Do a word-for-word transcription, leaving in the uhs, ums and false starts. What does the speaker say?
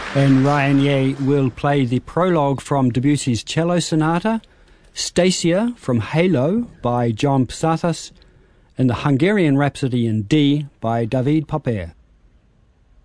And Ryan Ye will play the prologue from Debussy's Cello Sonata, Stasia from Halo by John Psathas, and the Hungarian Rhapsody in D by David Popper.